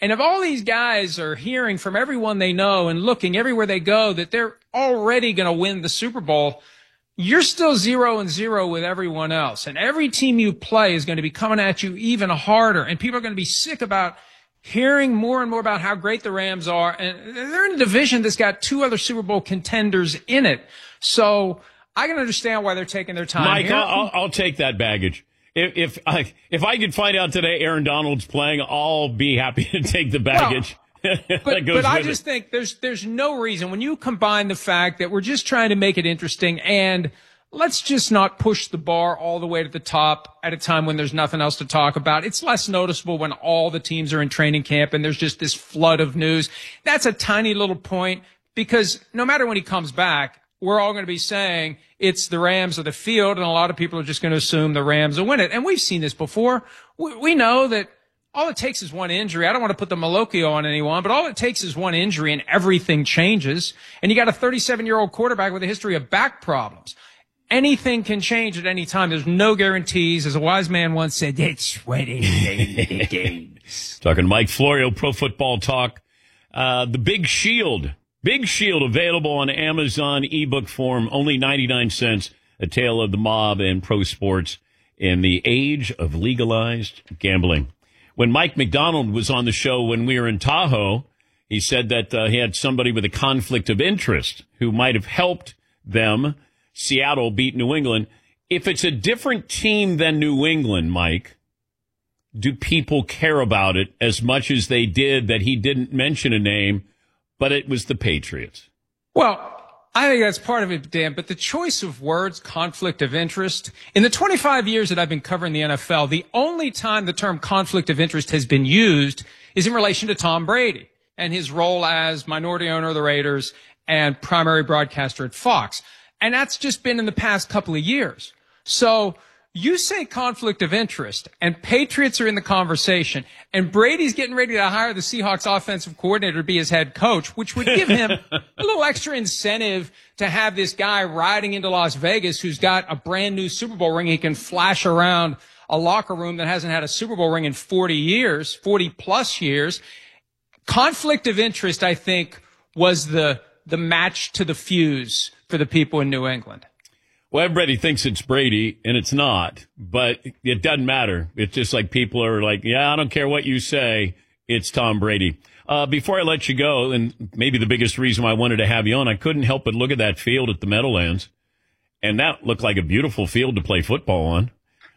And if all these guys are hearing from everyone they know and looking everywhere they go that they're already going to win the Super Bowl, you're still 0-0 with everyone else. And every team you play is going to be coming at you even harder. And people are going to be sick about hearing more and more about how great the Rams are. And they're in a division that's got two other Super Bowl contenders in it. So I can understand why they're taking their time. Mike, I'll take that baggage. If I could find out today Aaron Donald's playing, I'll be happy to take the baggage. But I just think there's no reason when you combine the fact that we're just trying to make it interesting and let's just not push the bar all the way to the top at a time when there's nothing else to talk about. It's less noticeable when all the teams are in training camp and there's just this flood of news. That's a tiny little point because no matter when he comes back, we're all going to be saying it's the Rams of the field, and a lot of people are just going to assume the Rams will win it. And we've seen this before. We know that all it takes is one injury. I don't want to put the Malocchio on anyone, but all it takes is one injury and everything changes. And you got a 37-year-old quarterback with a history of back problems. Anything can change at any time. There's no guarantees. As a wise man once said, it's when it games. Talking to Mike Florio, Pro Football Talk. The Big Shield. Big Shield available on Amazon ebook form, only 99 cents. A Tale of the Mob and Pro Sports in the age of legalized gambling. When Mike McDonald was on the show when we were in Tahoe, he said that he had somebody with a conflict of interest who might have helped them. Seattle beat New England. If it's a different team than New England, Mike, do people care about it as much as they did that he didn't mention a name, but it was the Patriots? Well, I think that's part of it, Dan, but the choice of words, conflict of interest, in the 25 years that I've been covering the NFL, the only time the term conflict of interest has been used is in relation to Tom Brady and his role as minority owner of the Raiders and primary broadcaster at Fox. And that's just been in the past couple of years. So you say conflict of interest, and Patriots are in the conversation, and Brady's getting ready to hire the Seahawks offensive coordinator to be his head coach, which would give him a little extra incentive to have this guy riding into Las Vegas who's got a brand new Super Bowl ring he can flash around a locker room that hasn't had a Super Bowl ring in 40 plus years. Conflict of interest, I think, was the match to the fuse for the people in New England. Well, everybody thinks it's Brady, and it's not, but it doesn't matter. It's just like people are like, yeah, I don't care what you say. It's Tom Brady. Before I let you go, and maybe the biggest reason why I wanted to have you on, I couldn't help but look at that field at the Meadowlands, and that looked like a beautiful field to play football on.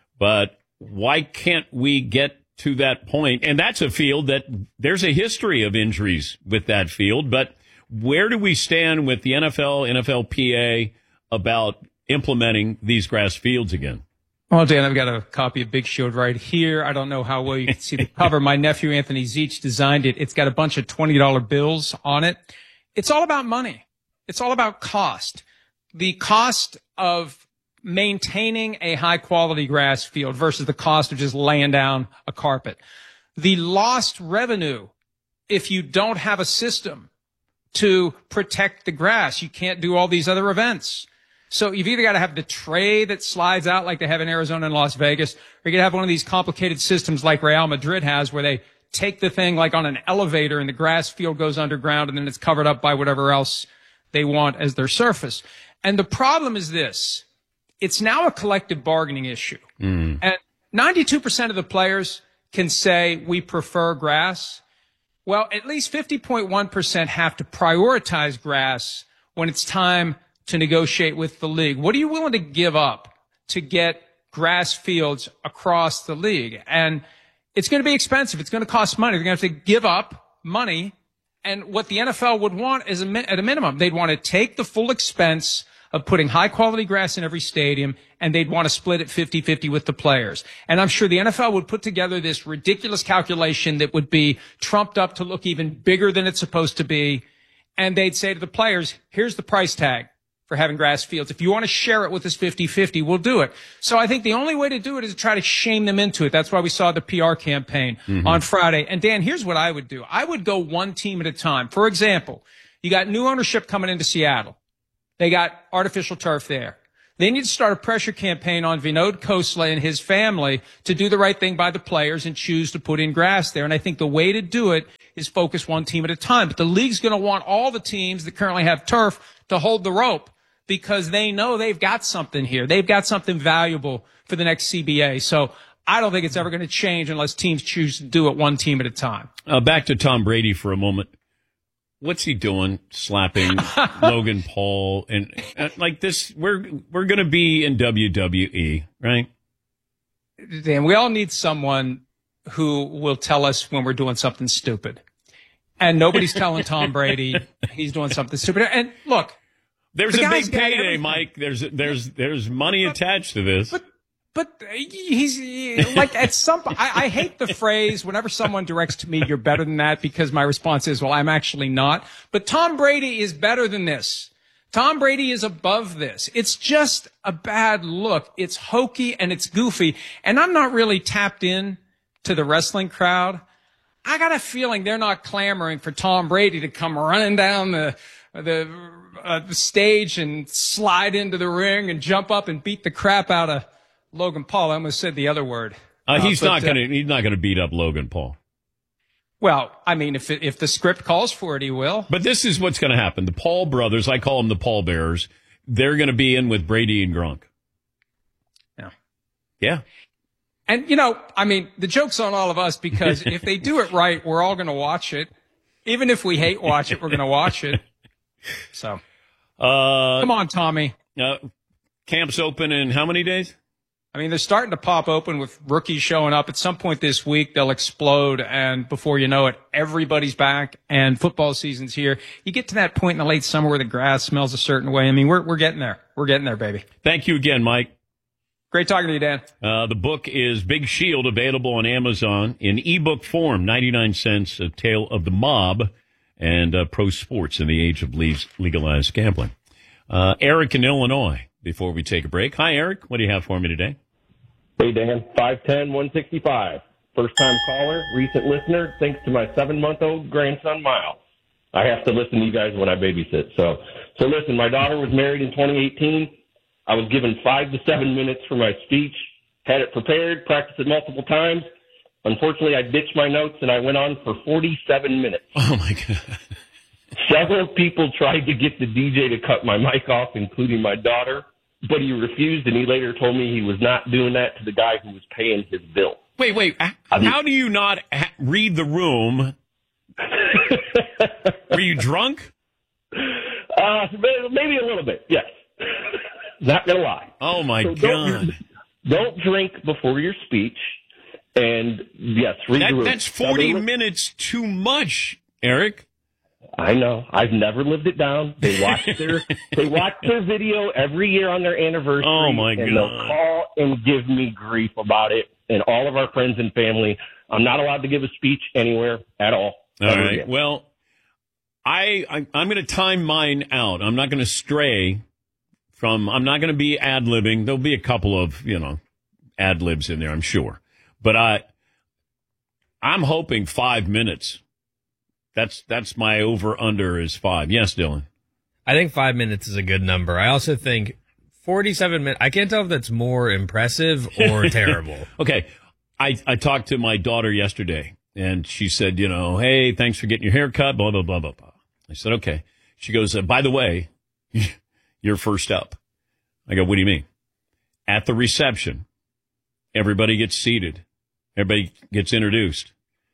But why can't we get to that point? And that's a field that there's a history of injuries with that field, but where do we stand with the NFL, NFLPA about implementing these grass fields again? Well, Dan, I've got a copy of Big Shield right here. I don't know how well you can see the cover. My nephew, Anthony Zeech, designed it. It's got a bunch of $20 bills on it. It's all about money. It's all about cost. The cost of maintaining a high-quality grass field versus the cost of just laying down a carpet. The lost revenue if you don't have a system to protect the grass. You can't do all these other events. So you've either got to have the tray that slides out like they have in Arizona and Las Vegas, or you got to have one of these complicated systems like Real Madrid has where they take the thing like on an elevator and the grass field goes underground and then it's covered up by whatever else they want as their surface. And the problem is this. It's now a collective bargaining issue. And 92% of the players can say we prefer grass. Well, at least 50.1% have to prioritize grass when it's time to negotiate with the league. What are you willing to give up to get grass fields across the league? And it's going to be expensive. It's going to cost money. They're going to have to give up money. And what the NFL would want is at a minimum, they'd want to take the full expense of putting high quality grass in every stadium, and they'd want to split it 50-50 with the players. And I'm sure the NFL would put together this ridiculous calculation that would be trumped up to look even bigger than it's supposed to be. And they'd say to the players, here's the price tag for having grass fields. If you want to share it with us 50-50, we'll do it. So I think the only way to do it is to try to shame them into it. That's why we saw the PR campaign on Friday. And Dan, here's what I would do. I would go one team at a time. For example, you got new ownership coming into Seattle. They got artificial turf there. They need to start a pressure campaign on Vinod Khosla and his family to do the right thing by the players and choose to put in grass there. And I think the way to do it is focus one team at a time. But the league's going to want all the teams that currently have turf to hold the rope because they know they've got something here. They've got something valuable for the next CBA. So I don't think it's ever going to change unless teams choose to do it one team at a time. Back to Tom Brady for a moment. What's he doing? Slapping Logan Paul and like this? We're going to be in WWE, right? Dan, we all need someone who will tell us when we're doing something stupid, and nobody's telling Tom Brady he's doing something stupid. And look, there's a big payday, Mike. There's money attached to this. But he's like at some I hate the phrase whenever someone directs to me, you're better than that, because my response is, well, I'm actually not. But Tom Brady is better than this. Tom Brady is above this. It's just a bad look. It's hokey and it's goofy. And I'm not really tapped in to the wrestling crowd. I got a feeling they're not clamoring for Tom Brady to come running down the stage and slide into the ring and jump up and beat the crap out of Logan Paul. I almost said the other word. He's not gonna beat up Logan Paul. Well, I mean, if the script calls for it, he will. But this is what's going to happen. The Paul brothers, I call them the Paul Bearers, they're going to be in with Brady and Gronk. Yeah. Yeah. And, I mean, the joke's on all of us, because if they do it right, we're all going to watch it. Even if we hate watch it, we're going to watch it. So, come on, Tommy. Camp's open in how many days? I mean, they're starting to pop open with rookies showing up. At some point this week, they'll explode, and before you know it, everybody's back, and football season's here. You get to that point in the late summer where the grass smells a certain way. I mean, we're getting there. We're getting there, baby. Thank you again, Mike. Great talking to you, Dan. The book is Big Shield, available on Amazon in ebook form, 99 cents, A Tale of the Mob, and Pro Sports in the Age of Legalized Gambling. Eric in Illinois, before we take a break. Hi, Eric. What do you have for me today? Hey, Dan. 5'10", 165. First-time caller, recent listener, thanks to my 7-month-old grandson, Miles. I have to listen to you guys when I babysit. So listen, my daughter was married in 2018. I was given 5 to 7 minutes for my speech, had it prepared, practiced it multiple times. Unfortunately, I ditched my notes, and I went on for 47 minutes. Oh, my God. Several people tried to get the DJ to cut my mic off, including my daughter, but he refused, and he later told me he was not doing that to the guy who was paying his bill. Wait. How do you not read the room? Were you drunk? Maybe a little bit, yes. Not going to lie. Oh, my God. Don't drink before your speech, and, yes, read the room. That's 40 minutes too much, Eric. I know. I've never lived it down. They watch their video every year on their anniversary. Oh, my God. And they'll call and give me grief about it, and all of our friends and family. I'm not allowed to give a speech anywhere at all. All right. Again. Well, I'm going to time mine out. I'm not going to stray from, I'm not going to be ad-libbing. There'll be a couple of, ad-libs in there, I'm sure. But I'm hoping 5 minutes. That's my over-under is 5. Yes, Dylan. I think 5 minutes is a good number. I also think 47 minutes, I can't tell if that's more impressive or terrible. Okay. I talked to my daughter yesterday, and she said, hey, thanks for getting your hair cut, blah, blah, blah, blah, blah. I said, okay. She goes, by the way, you're first up. I go, what do you mean? At the reception, everybody gets seated. Everybody gets introduced.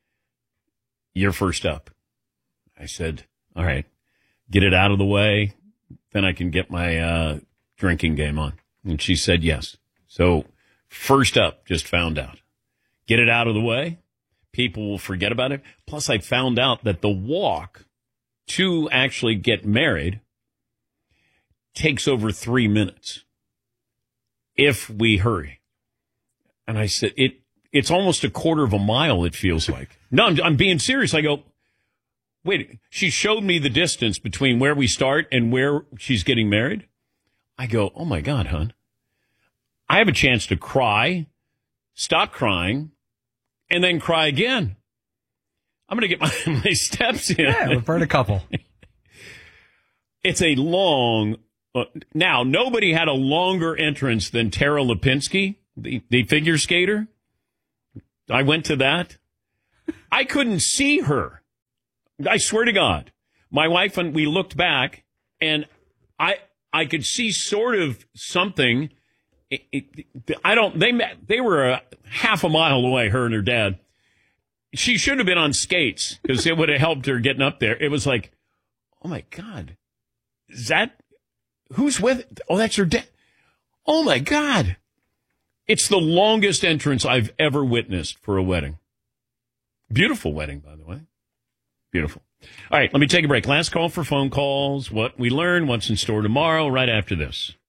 You're first up. I said, all right, get it out of the way. Then I can get my drinking game on. And she said, yes. So first up, just found out. Get it out of the way. People will forget about it. Plus, I found out that the walk to actually get married takes over 3 minutes if we hurry. And I said, it's almost a quarter of a mile, it feels like. No, I'm being serious. I go, wait, she showed me the distance between where we start and where she's getting married. I go, oh, my God, hon. I have a chance to cry, stop crying, and then cry again. I'm going to get my steps in. Yeah, we've heard a couple. It's a long... now, nobody had a longer entrance than Tara Lipinski, the figure skater. I went to that. I couldn't see her. I swear to God, my wife and we looked back, and I could see sort of something. They were a half a mile away, her and her dad. She should have been on skates because it would have helped her getting up there. It was like, oh my God, who's with? Oh, that's her dad. Oh my God. It's the longest entrance I've ever witnessed for a wedding. Beautiful wedding, by the way. Beautiful. All right, let me take a break. Last call for phone calls, what we learned, what's in store tomorrow, right after this.